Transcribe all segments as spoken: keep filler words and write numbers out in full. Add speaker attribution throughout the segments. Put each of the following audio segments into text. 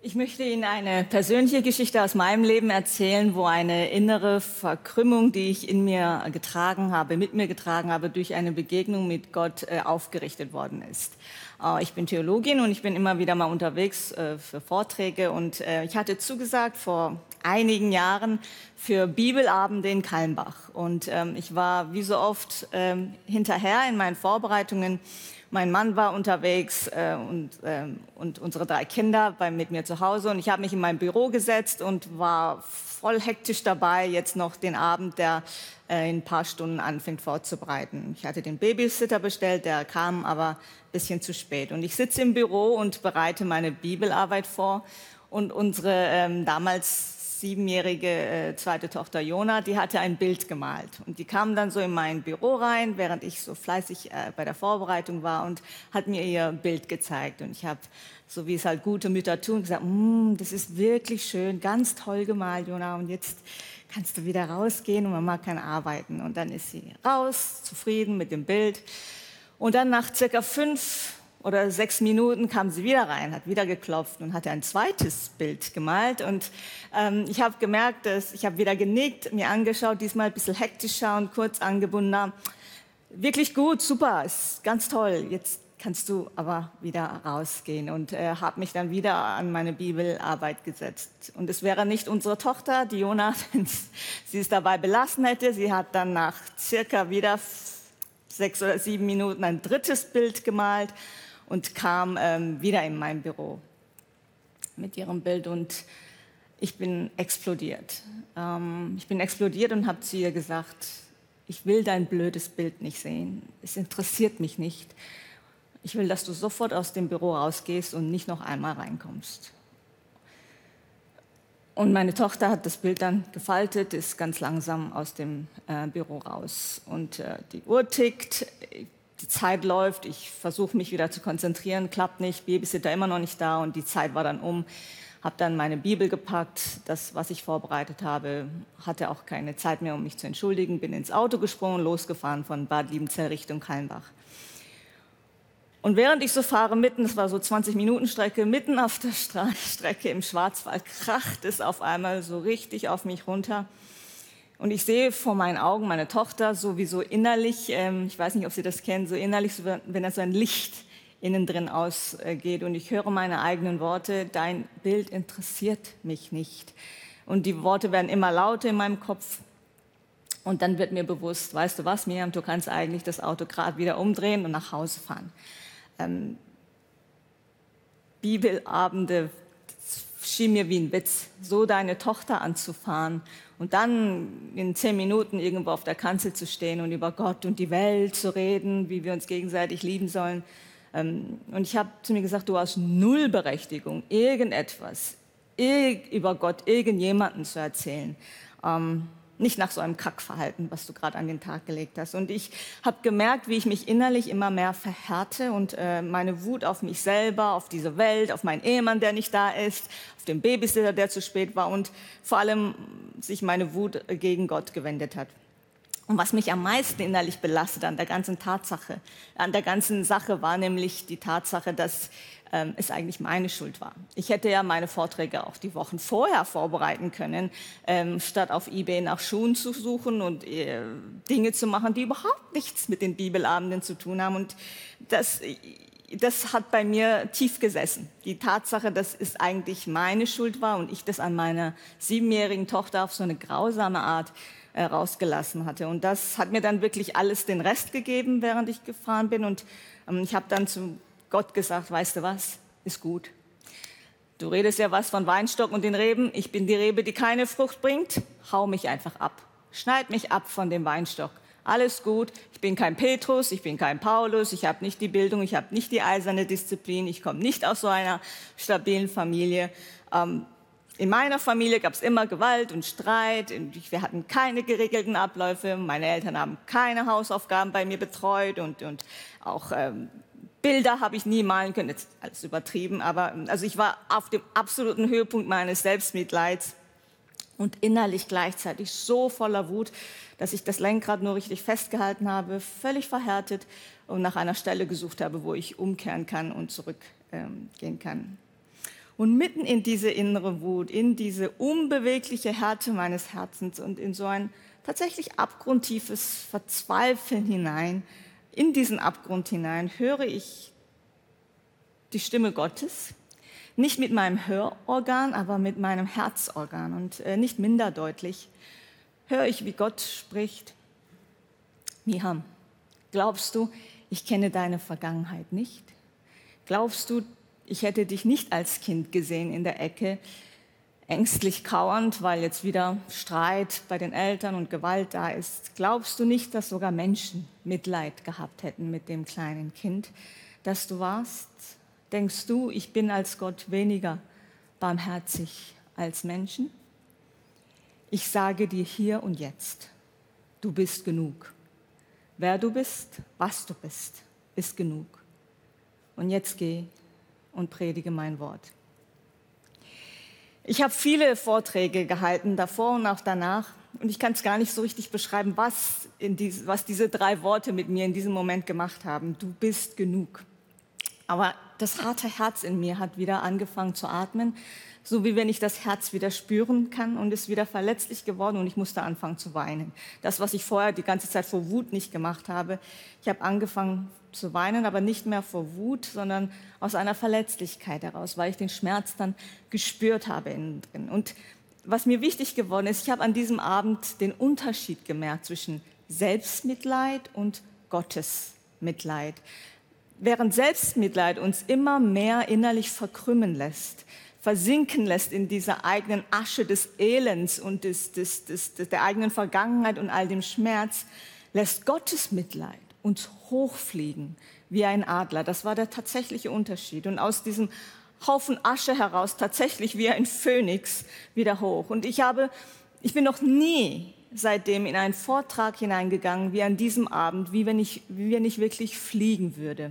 Speaker 1: Ich möchte Ihnen eine persönliche Geschichte aus meinem Leben erzählen, wo eine innere Verkrümmung, die ich in mir getragen habe, mit mir getragen habe, durch eine Begegnung mit Gott äh, aufgerichtet worden ist. Äh, ich bin Theologin und ich bin immer wieder mal unterwegs äh, für Vorträge und äh, ich hatte zugesagt vor einigen Jahren für Bibelabende in Kalmbach. Und ähm, ich war wie so oft ähm, hinterher in meinen Vorbereitungen. Mein Mann war unterwegs äh, und, ähm, und unsere drei Kinder bei, mit mir zu Hause. Und ich habe mich in mein Büro gesetzt und war voll hektisch dabei, jetzt noch den Abend, der äh, in ein paar Stunden anfängt, vorzubereiten. Ich hatte den Babysitter bestellt, der kam aber ein bisschen zu spät. Und ich sitze im Büro und bereite meine Bibelarbeit vor. Und unsere ähm, damals siebenjährige äh, zweite Tochter Jona, die hatte ein Bild gemalt. Und die kam dann so in mein Büro rein, während ich so fleißig äh, bei der Vorbereitung war und hat mir ihr Bild gezeigt. Und ich habe, so wie es halt gute Mütter tun, gesagt, mm, das ist wirklich schön, ganz toll gemalt, Jona. Und jetzt kannst du wieder rausgehen und Mama kann arbeiten. Und dann ist sie raus, zufrieden mit dem Bild. Und dann nach circa fünf oder sechs Minuten kam sie wieder rein, hat wieder geklopft und hatte ein zweites Bild gemalt. Und ähm, ich habe gemerkt, dass ich habe wieder genickt, mir angeschaut, diesmal ein bisschen hektischer und kurz angebundener. Wirklich gut, super, ist ganz toll. Jetzt kannst du aber wieder rausgehen. Und äh, habe mich dann wieder an meine Bibelarbeit gesetzt. Und es wäre nicht unsere Tochter, die Jona, wenn sie es dabei belassen hätte. Sie hat dann nach circa wieder sechs oder sieben Minuten ein drittes Bild gemalt und kam ähm, wieder in mein Büro mit ihrem Bild und ich bin explodiert. Ähm, ich bin explodiert und habe zu ihr gesagt, ich will dein blödes Bild nicht sehen, es interessiert mich nicht. Ich will, dass du sofort aus dem Büro rausgehst und nicht noch einmal reinkommst. Und meine Tochter hat das Bild dann gefaltet, ist ganz langsam aus dem äh, Büro raus. Und äh, die Uhr tickt, die Zeit läuft, ich versuche mich wieder zu konzentrieren, klappt nicht, Babysitter immer noch nicht da und die Zeit war dann um. Habe dann meine Bibel gepackt, das, was ich vorbereitet habe, hatte auch keine Zeit mehr, um mich zu entschuldigen, bin ins Auto gesprungen, losgefahren von Bad Liebenzell Richtung Kalmbach. Und während ich so fahre, mitten, es war so zwanzig Minuten Strecke, mitten auf der Stra- Strecke im Schwarzwald, kracht es auf einmal so richtig auf mich runter. Und ich sehe vor meinen Augen meine Tochter sowieso innerlich, ähm, ich weiß nicht, ob Sie das kennen, so innerlich, so, wenn da so ein Licht innen drin ausgeht. Und ich höre meine eigenen Worte, dein Bild interessiert mich nicht. Und die Worte werden immer lauter in meinem Kopf. Und dann wird mir bewusst, weißt du was, Miriam, du kannst eigentlich das Auto gerade wieder umdrehen und nach Hause fahren. Ähm, Bibelabende schien mir wie ein Witz, so deine Tochter anzufahren und dann in zehn Minuten irgendwo auf der Kanzel zu stehen und über Gott und die Welt zu reden, wie wir uns gegenseitig lieben sollen. Ähm, und ich habe zu mir gesagt, du hast null Berechtigung, irgendetwas über Gott irgendjemanden zu erzählen. Ähm, Nicht nach so einem Kackverhalten, was du gerade an den Tag gelegt hast. Und ich habe gemerkt, wie ich mich innerlich immer mehr verhärte und äh, meine Wut auf mich selber, auf diese Welt, auf meinen Ehemann, der nicht da ist, auf den Babysitter, der zu spät war und vor allem sich meine Wut gegen Gott gewendet hat. Und was mich am meisten innerlich belastet an der ganzen Tatsache, an der ganzen Sache war nämlich die Tatsache, dass ähm, es eigentlich meine Schuld war. Ich hätte ja meine Vorträge auch die Wochen vorher vorbereiten können, ähm, statt auf eBay nach Schuhen zu suchen und äh, Dinge zu machen, die überhaupt nichts mit den Bibelabenden zu tun haben. Und das, das hat bei mir tief gesessen. Die Tatsache, dass es eigentlich meine Schuld war und ich das an meiner siebenjährigen Tochter auf so eine grausame Art rausgelassen hatte. Und das hat mir dann wirklich alles den Rest gegeben, während ich gefahren bin. Und ähm, ich habe dann zu Gott gesagt, weißt du was, ist gut. Du redest ja was von Weinstock und den Reben. Ich bin die Rebe, die keine Frucht bringt. Hau mich einfach ab. Schneid mich ab von dem Weinstock. Alles gut. Ich bin kein Petrus, ich bin kein Paulus. Ich habe nicht die Bildung, ich habe nicht die eiserne Disziplin. Ich komme nicht aus so einer stabilen Familie. Ähm, In meiner Familie gab es immer Gewalt und Streit. Wir hatten keine geregelten Abläufe. Meine Eltern haben keine Hausaufgaben bei mir betreut und, und auch ähm, Bilder habe ich nie malen können. Jetzt alles übertrieben, aber also ich war auf dem absoluten Höhepunkt meines Selbstmitleids und innerlich gleichzeitig so voller Wut, dass ich das Lenkrad nur richtig festgehalten habe, völlig verhärtet und nach einer Stelle gesucht habe, wo ich umkehren kann und zurückgehen ähm, kann. Und mitten in diese innere Wut, in diese unbewegliche Härte meines Herzens und in so ein tatsächlich abgrundtiefes Verzweifeln hinein, in diesen Abgrund hinein, höre ich die Stimme Gottes, nicht mit meinem Hörorgan, aber mit meinem Herzorgan und äh, nicht minder deutlich, höre ich, wie Gott spricht. Miham, glaubst du, ich kenne deine Vergangenheit nicht? Glaubst du, ich hätte dich nicht als Kind gesehen in der Ecke, ängstlich kauernd, weil jetzt wieder Streit bei den Eltern und Gewalt da ist? Glaubst du nicht, dass sogar Menschen Mitleid gehabt hätten mit dem kleinen Kind, das du warst? Denkst du, ich bin als Gott weniger barmherzig als Menschen? Ich sage dir hier und jetzt, du bist genug. Wer du bist, was du bist, ist genug. Und jetzt geh und predige mein Wort. Ich habe viele Vorträge gehalten, davor und auch danach. Und ich kann es gar nicht so richtig beschreiben, was, in dies, was diese drei Worte mit mir in diesem Moment gemacht haben. Du bist genug. Aber das harte Herz in mir hat wieder angefangen zu atmen, so wie wenn ich das Herz wieder spüren kann und ist wieder verletzlich geworden und ich musste anfangen zu weinen. Das, was ich vorher die ganze Zeit vor Wut nicht gemacht habe. Ich habe angefangen zu weinen, aber nicht mehr vor Wut, sondern aus einer Verletzlichkeit heraus, weil ich den Schmerz dann gespürt habe innen drin. Und was mir wichtig geworden ist, ich habe an diesem Abend den Unterschied gemerkt zwischen Selbstmitleid und Gottesmitleid. Während Selbstmitleid uns immer mehr innerlich verkrümmen lässt, versinken lässt in dieser eigenen Asche des Elends und des, des, des, des, der eigenen Vergangenheit und all dem Schmerz, lässt Gottes Mitleid uns hochfliegen wie ein Adler. Das war der tatsächliche Unterschied. Und aus diesem Haufen Asche heraus tatsächlich wie ein Phönix wieder hoch. Und ich habe, ich bin noch nie seitdem in einen Vortrag hineingegangen wie an diesem Abend, wie wenn ich, wie wenn ich wirklich fliegen würde.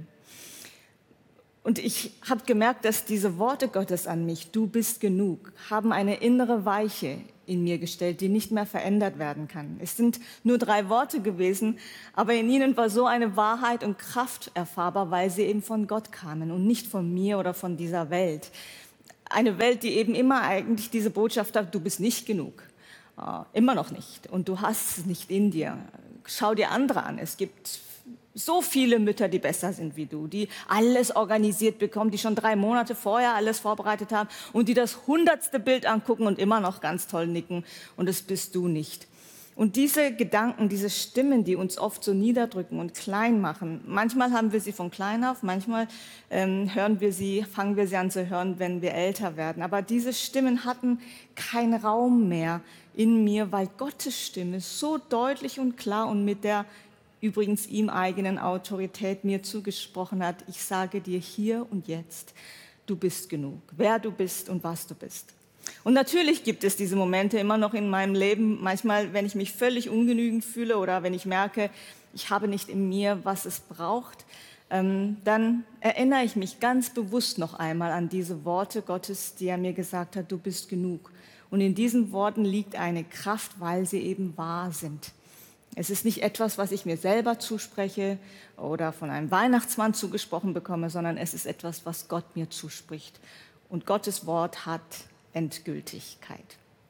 Speaker 1: Und ich habe gemerkt, dass diese Worte Gottes an mich, du bist genug, haben eine innere Weiche in mir gestellt, die nicht mehr verändert werden kann. Es sind nur drei Worte gewesen, aber in ihnen war so eine Wahrheit und Kraft erfahrbar, weil sie eben von Gott kamen und nicht von mir oder von dieser Welt. Eine Welt, die eben immer eigentlich diese Botschaft hat, du bist nicht genug, uh, immer noch nicht und du hast es nicht in dir. Schau dir andere an, es gibt so viele Mütter, die besser sind wie du, die alles organisiert bekommen, die schon drei Monate vorher alles vorbereitet haben und die das hundertste Bild angucken und immer noch ganz toll nicken und das bist du nicht. Und diese Gedanken, diese Stimmen, die uns oft so niederdrücken und klein machen, manchmal haben wir sie von klein auf, manchmal ähm, hören wir sie, fangen wir sie an zu hören, wenn wir älter werden. Aber diese Stimmen hatten keinen Raum mehr in mir, weil Gottes Stimme so deutlich und klar und mit der übrigens ihm eigenen Autorität mir zugesprochen hat, ich sage dir hier und jetzt, du bist genug, wer du bist und was du bist. Und natürlich gibt es diese Momente immer noch in meinem Leben, manchmal, wenn ich mich völlig ungenügend fühle oder wenn ich merke, ich habe nicht in mir, was es braucht, ähm, dann erinnere ich mich ganz bewusst noch einmal an diese Worte Gottes, die er mir gesagt hat, du bist genug. Und in diesen Worten liegt eine Kraft, weil sie eben wahr sind. Es ist nicht etwas, was ich mir selber zuspreche oder von einem Weihnachtsmann zugesprochen bekomme, sondern es ist etwas, was Gott mir zuspricht. Und Gottes Wort hat Endgültigkeit.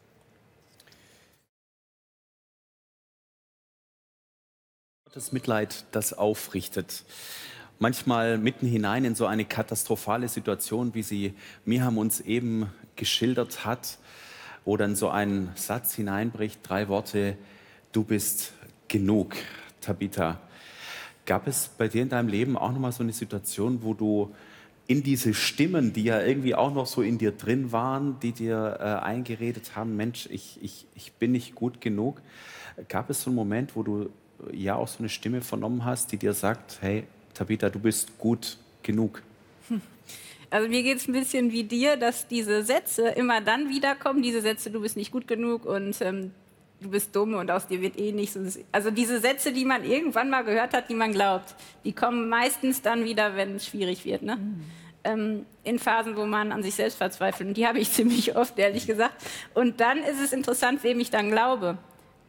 Speaker 2: Gottes Mitleid, das aufrichtet. Manchmal mitten hinein in so eine katastrophale Situation, wie sie Miham uns eben geschildert hat, wo dann so ein Satz hineinbricht, drei Worte, du bist genug, Tabitha. Gab es bei dir in deinem Leben auch nochmal so eine Situation, wo du in diese Stimmen, die ja irgendwie auch noch so in dir drin waren, die dir äh, eingeredet haben, Mensch, ich, ich, ich bin nicht gut genug, gab es so einen Moment, wo du ja auch so eine Stimme vernommen hast, die dir sagt, hey, Tabitha, du bist gut genug?
Speaker 3: Also mir geht es ein bisschen wie dir, dass diese Sätze immer dann wiederkommen, diese Sätze, du bist nicht gut genug und ähm, du bist dumm und aus dir wird eh nichts. Also diese Sätze, die man irgendwann mal gehört hat, die man glaubt, die kommen meistens dann wieder, wenn es schwierig wird. Ne? Mhm. Ähm, in Phasen, wo man an sich selbst verzweifelt. Und die habe ich ziemlich oft, ehrlich gesagt. Und dann ist es interessant, wem ich dann glaube.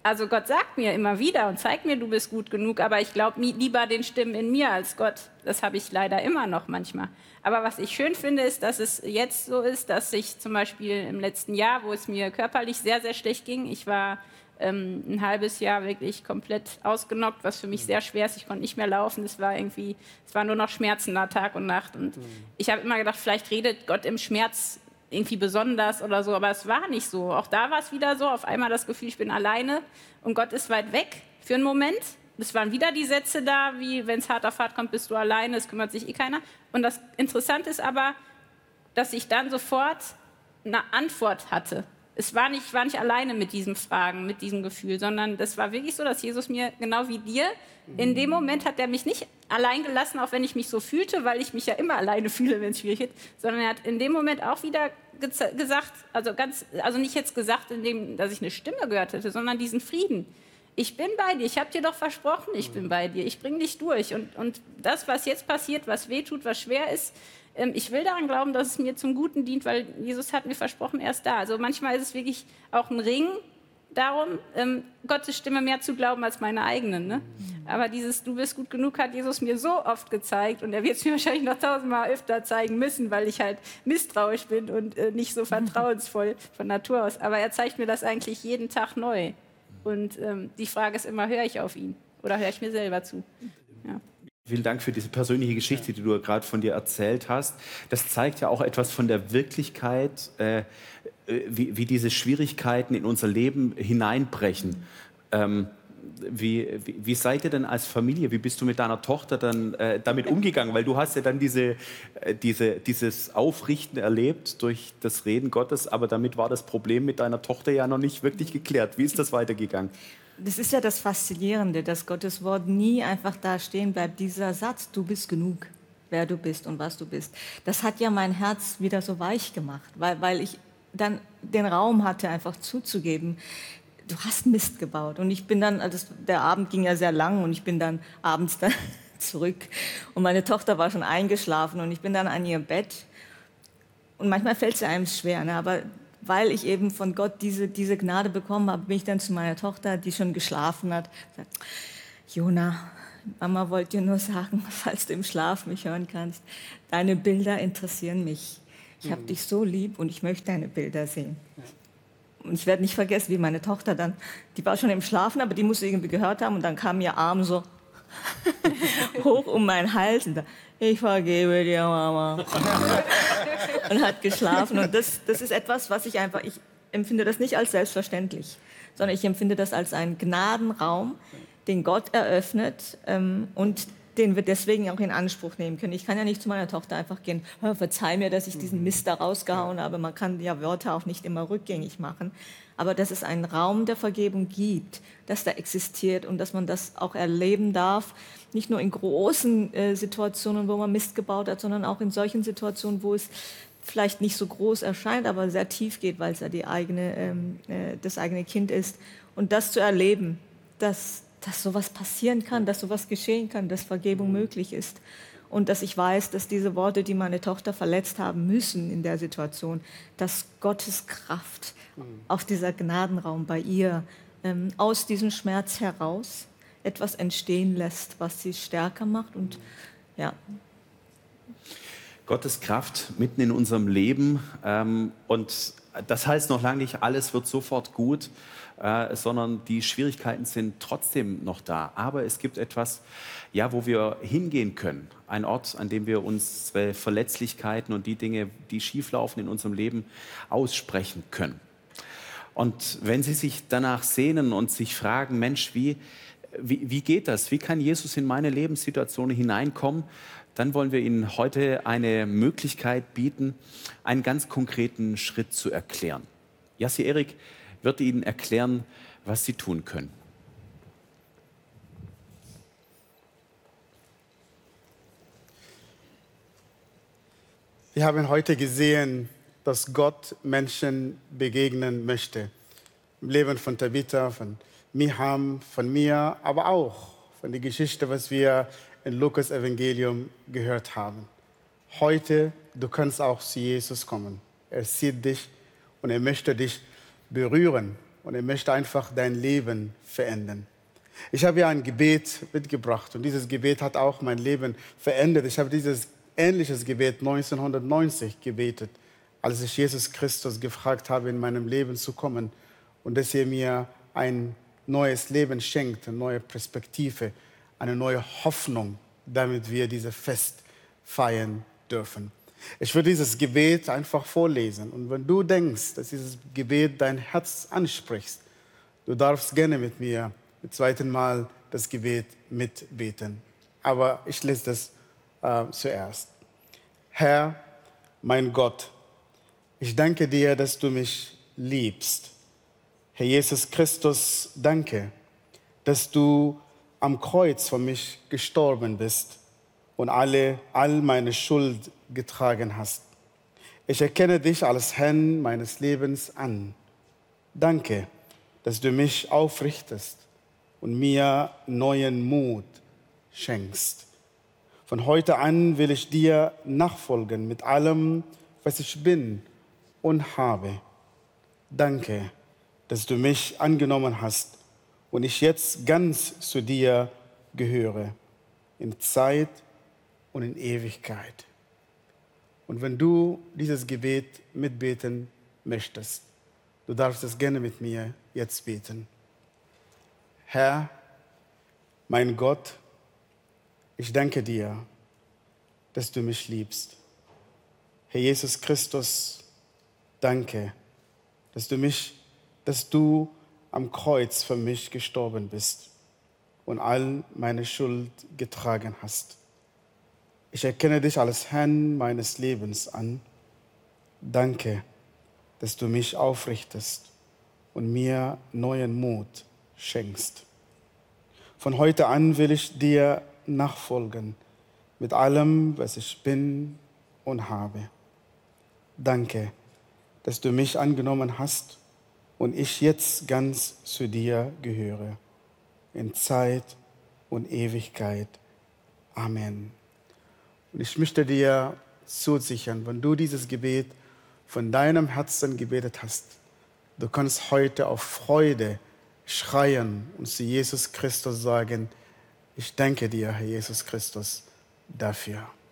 Speaker 3: also Gott sagt mir immer wieder und zeigt mir, du bist gut genug, aber ich glaube lieber den Stimmen in mir als Gott. Das habe ich leider immer noch manchmal. Aber was ich schön finde, ist, dass es jetzt so ist, dass ich zum Beispiel im letzten Jahr, wo es mir körperlich sehr, sehr schlecht ging, ich war ähm, ein halbes Jahr wirklich komplett ausgenockt, was für mich sehr schwer ist. Ich konnte nicht mehr laufen. Es war irgendwie, es war nur noch Schmerzen da Tag und Nacht. Und ich habe immer gedacht, vielleicht redet Gott im Schmerz irgendwie besonders oder so, aber es war nicht so. Auch da war es wieder so, auf einmal das Gefühl, ich bin alleine und Gott ist weit weg für einen Moment. Es waren wieder die Sätze da, wie wenn es hart auf hart kommt, bist du alleine, es kümmert sich eh keiner. Und das Interessante ist aber, dass ich dann sofort eine Antwort hatte. Es war nicht, ich war nicht alleine mit diesen Fragen, mit diesem Gefühl, sondern das war wirklich so, dass Jesus mir, genau wie dir, in dem Moment hat er mich nicht allein gelassen, auch wenn ich mich so fühlte, weil ich mich ja immer alleine fühle, wenn es schwierig ist, sondern er hat in dem Moment auch wieder ge- gesagt, also, ganz, also nicht jetzt gesagt, indem, dass ich eine Stimme gehört hätte, sondern diesen Frieden. Ich bin bei dir, ich habe dir doch versprochen, ich bin bei dir, ich bringe dich durch. Und, und das, was jetzt passiert, was wehtut, was schwer ist, ähm, ich will daran glauben, dass es mir zum Guten dient, weil Jesus hat mir versprochen, er ist da. Also manchmal ist es wirklich auch ein Ring darum, ähm, Gottes Stimme mehr zu glauben als meine eigenen. Ne? Aber dieses Du bist gut genug hat Jesus mir so oft gezeigt und er wird es mir wahrscheinlich noch tausendmal öfter zeigen müssen, weil ich halt misstrauisch bin und äh, nicht so vertrauensvoll von Natur aus. Aber er zeigt mir das eigentlich jeden Tag neu. Und ähm, die Frage ist immer, höre ich auf ihn oder höre ich mir selber zu? Ja.
Speaker 2: Vielen Dank für diese persönliche Geschichte, die du gerade von dir erzählt hast. Das zeigt ja auch etwas von der Wirklichkeit, äh, wie, wie diese Schwierigkeiten in unser Leben hineinbrechen. Ähm, wie, wie, wie seid ihr denn als Familie, wie bist du mit deiner Tochter dann äh, damit umgegangen? Weil du hast ja dann diese, äh, diese, dieses Aufrichten erlebt durch das Reden Gottes, aber damit war das Problem mit deiner Tochter ja noch nicht wirklich geklärt. Wie ist das weitergegangen?
Speaker 1: Das ist ja das Faszinierende, dass Gottes Wort nie einfach da stehen bleibt. Dieser Satz, du bist genug, wer du bist und was du bist. Das hat ja mein Herz wieder so weich gemacht, weil, weil ich dann den Raum hatte, einfach zuzugeben, du hast Mist gebaut. Und ich bin dann, also der Abend ging ja sehr lang und ich bin dann abends dann zurück und meine Tochter war schon eingeschlafen und ich bin dann an ihr Bett und manchmal fällt es einem schwer, ne? Aber weil ich eben von Gott diese, diese Gnade bekommen habe, bin ich dann zu meiner Tochter, die schon geschlafen hat, gesagt, Jona, Mama wollte dir nur sagen, falls du im Schlaf mich hören kannst, deine Bilder interessieren mich. Ich habe dich so lieb und ich möchte deine Bilder sehen. Und ich werde nicht vergessen, wie meine Tochter dann, die war schon im Schlafen, aber die musste irgendwie gehört haben und dann kam ihr Arm so hoch um meinen Hals und da, ich vergebe dir, Mama. Und hat geschlafen. Und das, das ist etwas, was ich einfach, ich empfinde das nicht als selbstverständlich, sondern ich empfinde das als einen Gnadenraum, den Gott eröffnet ähm, und den wir deswegen auch in Anspruch nehmen können. Ich kann ja nicht zu meiner Tochter einfach gehen, verzeih mir, dass ich diesen Mist da rausgehauen habe. Man kann ja Wörter auch nicht immer rückgängig machen. Aber dass es einen Raum der Vergebung gibt, dass da existiert und dass man das auch erleben darf, nicht nur in großen äh, Situationen, wo man Mist gebaut hat, sondern auch in solchen Situationen, wo es vielleicht nicht so groß erscheint, aber sehr tief geht, weil es ja die eigene, ähm, äh, das eigene Kind ist. Und das zu erleben, dass dass sowas passieren kann, dass sowas geschehen kann, dass Vergebung möglich ist. Und dass ich weiß, dass diese Worte, die meine Tochter verletzt haben müssen in der Situation, dass Gottes Kraft aus dieser Gnadenraum bei ihr ähm, aus diesem Schmerz heraus etwas entstehen lässt, was sie stärker macht. Und ja.
Speaker 2: Gottes Kraft mitten in unserem Leben. Ähm, und das heißt noch lange nicht, alles wird sofort gut, äh, sondern die Schwierigkeiten sind trotzdem noch da. Aber es gibt etwas, ja, wo wir hingehen können. Ein Ort, an dem wir unsere Verletzlichkeiten und die Dinge, die schieflaufen in unserem Leben, aussprechen können. Und wenn Sie sich danach sehnen und sich fragen, Mensch, wie, wie, wie geht das? Wie kann Jesus in meine Lebenssituation hineinkommen? Dann wollen wir Ihnen heute eine Möglichkeit bieten, einen ganz konkreten Schritt zu erklären. Jassi Erik wird Ihnen erklären, was Sie tun können.
Speaker 4: Wir haben heute gesehen, dass Gott Menschen begegnen möchte. Im Leben von Tabitha, von Miham, von mir, aber auch von der Geschichte, was wir in Lukas Evangelium gehört haben. Heute, du kannst auch zu Jesus kommen. Er sieht dich und er möchte dich berühren. und er möchte einfach dein Leben verändern. Ich habe ja ein Gebet mitgebracht und dieses Gebet hat auch mein Leben verändert. Ich habe dieses ähnliches Gebet neunzehnhundertneunzig gebetet, als ich Jesus Christus gefragt habe, in meinem Leben zu kommen und dass er mir ein neues Leben schenkt, eine neue Perspektive, eine neue Hoffnung, damit wir dieses Fest feiern dürfen. Ich würde dieses Gebet einfach vorlesen. Und wenn du denkst, dass dieses Gebet dein Herz anspricht, du darfst gerne mit mir zum zweiten Mal das Gebet mitbeten. Aber ich lese das äh, zuerst. Herr, mein Gott, ich danke dir, dass du mich liebst. Herr Jesus Christus, danke, dass du am Kreuz für mich gestorben bist und alle, all meine Schuld getragen hast. Ich erkenne dich als Herrn meines Lebens an. Danke, dass du mich aufrichtest und mir neuen Mut schenkst. Von heute an will ich dir nachfolgen mit allem, was ich bin und habe. Danke, dass du mich angenommen hast und ich jetzt ganz zu dir gehöre, in Zeit und in Ewigkeit. Und wenn du dieses Gebet mitbeten möchtest, du darfst es gerne mit mir jetzt beten. Herr, mein Gott, ich danke dir, dass du mich liebst. Herr Jesus Christus, danke, dass du mich, dass du am Kreuz für mich gestorben bist und all meine Schuld getragen hast. Ich erkenne dich als Herrn meines Lebens an. Danke, dass du mich aufrichtest und mir neuen Mut schenkst. Von heute an will ich dir nachfolgen mit allem, was ich bin und habe. Danke, dass du mich angenommen hast und ich jetzt ganz zu dir gehöre, in Zeit und Ewigkeit. Amen. Und ich möchte dir zusichern, wenn du dieses Gebet von deinem Herzen gebetet hast, du kannst heute auf Freude schreien und zu Jesus Christus sagen, ich danke dir, Herr Jesus Christus, dafür.